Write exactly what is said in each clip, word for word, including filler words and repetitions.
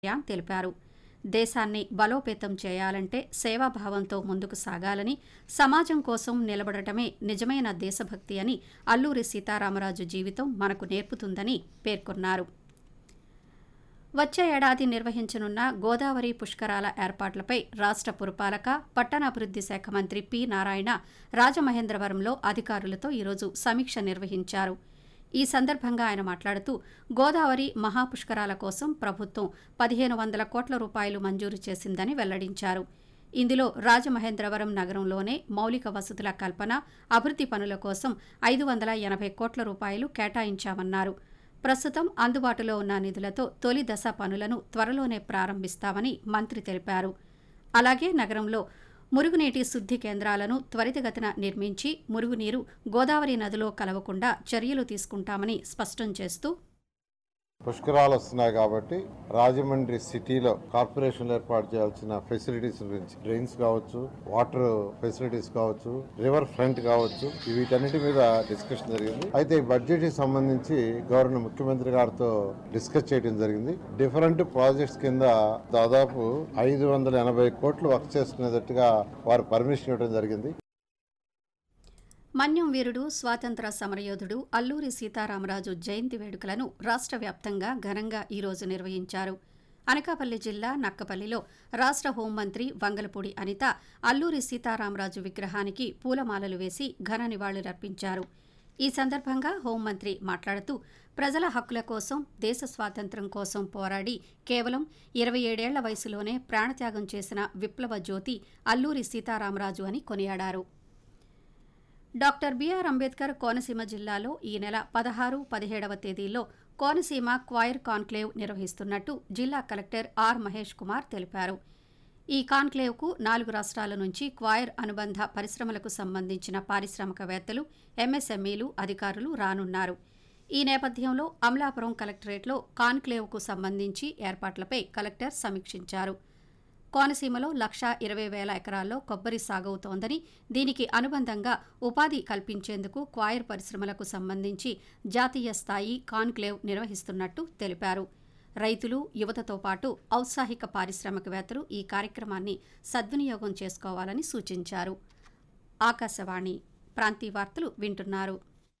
An తెలిపారు. దేశాన్ని బలోపేతం చేయాలంటే సేవాభావంతో ముందుకు సాగాలని, సమాజం కోసం నిలబడటమే నిజమైన దేశభక్తి అని అల్లూరి సీతారామరాజు జీవితం మనకు నేర్పుతుందని పేర్కొన్నారు. వచ్చే ఏడాది నిర్వహించనున్న గోదావరి పుష్కరాల ఏర్పాట్లపై రాష్ట్ర పురపాలక, పట్టణాభివృద్ధి శాఖ మంత్రి పి నారాయణ రాజమహేంద్రవరంలో అధికారులతో ఈరోజు సమీక్ష నిర్వహించారు. ఈ సందర్భంగా ఆయన మాట్లాడుతూ గోదావరి మహాపుష్కరాల కోసం ప్రభుత్వం పదిహేను వందల కోట్ల రూపాయలు మంజూరు చేసిందని వెల్లడించారు. ఇందులో రాజమహేంద్రవరం నగరంలోనే మౌలిక వసతుల కల్పన, అభివృద్ధి పనుల కోసం ఐదు వందల ఎనభై కోట్ల రూపాయలు కేటాయించామన్నారు. ప్రస్తుతం అందుబాటులో ఉన్న నిధులతో తొలి దశ పనులను త్వరలోనే ప్రారంభిస్తామని మంత్రి తెలిపారు. అలాగే నగరంలో మురుగునీటి శుద్ధి కేంద్రాలను త్వరితగతిన నిర్మించి మురుగునీరు గోదావరి నదిలో కలవకుండా చర్యలు తీసుకుంటామని స్పష్టం చేస్తూ, పుష్కరాలు వస్తున్నాయి కాబట్టి రాజమండ్రి సిటీలో కార్పొరేషన్లు ఏర్పాటు చేయాల్సిన ఫెసిలిటీస్ గురించి, డ్రైన్స్ కావచ్చు, వాటర్ ఫెసిలిటీస్ కావచ్చు, రివర్ ఫ్రంట్ కావచ్చు, వీటన్నిటి మీద డిస్కషన్ జరిగింది. అయితే ఈ బడ్జెట్ కి సంబంధించి గవర్నర్ ముఖ్యమంత్రి గారితో డిస్కస్ చేయడం జరిగింది. డిఫరెంట్ ప్రాజెక్ట్స్ కింద దాదాపు ఐదు వందల ఎనభై కోట్లు వర్క్ చేసుకునేటట్టుగా వారు పర్మిషన్ ఇవ్వడం జరిగింది. మన్యం వీరుడు, స్వాతంత్ర సమరయోధుడు అల్లూరి సీతారామరాజు జయంతి వేడుకలను రాష్ట్ర వ్యాప్తంగా ఘనంగా ఈరోజు నిర్వహించారు. అనకాపల్లి జిల్లా నక్కపల్లిలో రాష్ట్ర హోంమంత్రి వంగలపూడి అనిత అల్లూరి సీతారామరాజు విగ్రహానికి పూలమాలలు వేసి ఘన నివాళులర్పించారు. ఈ సందర్భంగా హోంమంత్రి మాట్లాడుతూ ప్రజల హక్కుల కోసం, దేశ స్వాతంత్ర్యం కోసం పోరాడి కేవలం ఇరవై ఏడేళ్ల వయసులోనే ప్రాణత్యాగం చేసిన విప్లవ జ్యోతి అల్లూరి సీతారామరాజు అని కొనియాడారు. డాక్టర్ బిఆర్ అంబేద్కర్ కోనసీమ జిల్లాలో ఈ నెల పదహారు, పదిహేడవ తేదీల్లో కోనసీమ క్వైర్ కాన్క్లేవ్ నిర్వహిస్తున్నట్టు జిల్లా కలెక్టర్ ఆర్ మహేష్ కుమార్ తెలిపారు. ఈ కాన్క్లేవ్కు నాలుగు రాష్ట్రాల నుంచి క్వైర్ అనుబంధ పరిశ్రమలకు సంబంధించిన పారిశ్రామికవేత్తలు, ఎంఎస్ఎంఈలు, అధికారులు రానున్నారు. ఈ నేపథ్యంలో అమలాపురం కలెక్టరేట్లో కాన్క్లేవ్కు సంబంధించి ఏర్పాట్లపై కలెక్టర్ సమీక్షించారు. కోనసీమలో లక్షా ఇరవై వేల ఎకరాల్లో కొబ్బరి సాగవుతోందని, దీనికి అనుబంధంగా ఉపాధి కల్పించేందుకు క్వైర్ పరిశ్రమలకు సంబంధించి జాతీయ స్థాయి కాన్క్లేవ్ నిర్వహిస్తున్నట్టు తెలిపారు. రైతులు, యువతతో పాటు ఔత్సాహిక పారిశ్రామికవేత్తలు ఈ కార్యక్రమాన్ని సద్వినియోగం చేసుకోవాలని సూచించారు. ఆకాశవాణి ప్రాంతీయ వార్తలు వింటున్నారు.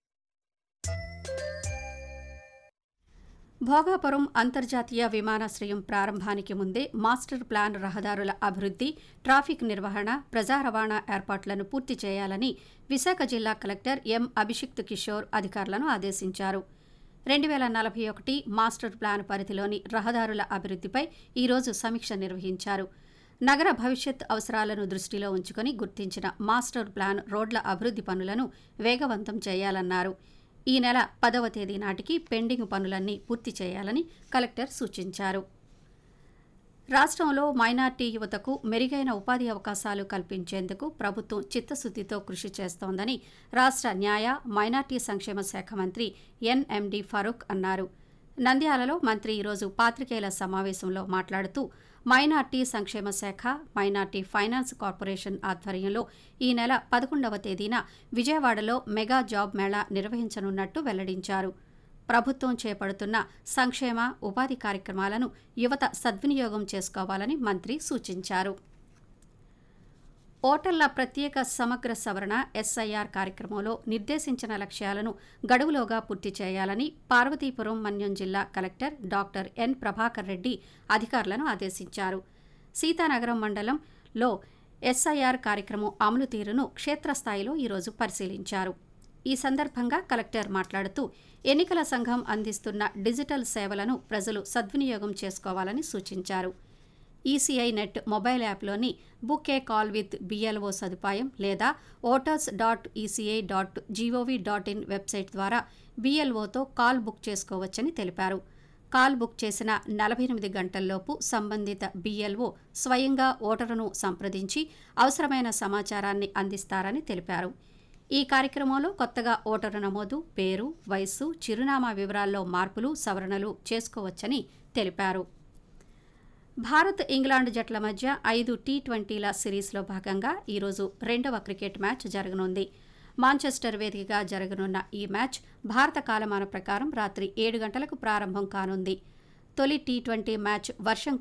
భోగాపురం అంతర్జాతీయ విమానాశ్రయం ప్రారంభానికి ముందే మాస్టర్ ప్లాన్ రహదారుల అభివృద్ధి, ట్రాఫిక్ నిర్వహణ, ప్రజా రవాణా ఏర్పాట్లను పూర్తి చేయాలని విశాఖ జిల్లా కలెక్టర్ ఎం అభిషిక్త్ కిషోర్ అధికారులను ఆదేశించారు. రెండు వేల నలభై ఒకటి మాస్టర్ ప్లాన్ పరిధిలోని రహదారుల అభివృద్ధిపై ఈరోజు సమీక్ష నిర్వహించారు. నగర భవిష్యత్ అవసరాలను దృష్టిలో ఉంచుకొని గుర్తించిన మాస్టర్ ప్లాన్ రోడ్ల అభివృద్ధి పనులను వేగవంతం చేయాలన్నారు. ఈ నెల పదవ తేదీ నాటికి పెండింగ్ పనులన్నీ పూర్తి చేయాలని కలెక్టర్ సూచించారు. రాష్ట్రంలో మైనార్టీ యువతకు మెరుగైన ఉపాధి అవకాశాలు కల్పించేందుకు ప్రభుత్వం చిత్తశుద్దితో కృషి చేస్తోందని రాష్ట్ర న్యాయ, మైనార్టీ సంక్షేమ శాఖ మంత్రి ఎన్ఎండి ఫరూక్ అన్నారు. నంద్యాలలో మంత్రి ఈరోజు పాత్రికేయుల సమావేశంలో మాట్లాడుతూ మైనార్టీ సంక్షేమ శాఖ, మైనార్టీ ఫైనాన్స్ కార్పొరేషన్ ఆధ్వర్యంలో ఈ నెల పదకొండవ తేదీన విజయవాడలో మెగా జాబ్ మేళా నిర్వహించనున్నట్టు వెల్లడించారు. ప్రభుత్వం చేపడుతున్న సంక్షేమ, ఉపాధి కార్యక్రమాలను యువత సద్వినియోగం చేసుకోవాలని మంత్రి సూచించారు. ఓటర్ల ప్రత్యేక సమగ్ర సవరణ ఎస్ఐఆర్ కార్యక్రమంలో నిర్దేశించిన లక్ష్యాలను గడువులోగా పూర్తి చేయాలని పార్వతీపురం మన్యం జిల్లా collector doctor N Prabhakar Reddy అధికారులను ఆదేశించారు. సీతానగరం మండలంలో ఎస్ఐఆర్ కార్యక్రమం అమలు తీరును క్షేత్రస్థాయిలో ఈరోజు పరిశీలించారు. ఈ సందర్భంగా కలెక్టర్ మాట్లాడుతూ ఎన్నికల సంఘం అందిస్తున్న డిజిటల్ సేవలను ప్రజలు సద్వినియోగం చేసుకోవాలని సూచించారు. ECI net mobile యాప్లోని book A call with BLO సదుపాయం లేదా voters dot ECI dot GOV dot in website ద్వారా బీఎల్ఓతో కాల్ బుక్ చేసుకోవచ్చని తెలిపారు. కాల్ బుక్ చేసిన నలభై ఎనిమిది గంటల్లోపు సంబంధిత బీఎల్ఓ స్వయంగా ఓటరును సంప్రదించి అవసరమైన సమాచారాన్ని అందిస్తారని తెలిపారు. ఈ కార్యక్రమంలో కొత్తగా ఓటరు నమోదు, పేరు, వయస్సు, చిరునామా వివరాల్లో మార్పులు, సవరణలు చేసుకోవచ్చని తెలిపారు. భారత్, ఇంగ్లాండ్ జట్ల మధ్య ఐదు టీ ట్వంటీల సిరీస్లో భాగంగా ఈరోజు రెండవ క్రికెట్ మ్యాచ్ జరగనుంది. మాంచెస్టర్ వేదికగా జరగనున్న ఈ మ్యాచ్ భారత కాలమాన ప్రకారం రాత్రి ఏడు గంటలకు ప్రారంభం కానుంది. తొలి టీ ట్వంటీ మ్యాచ్ వర్షం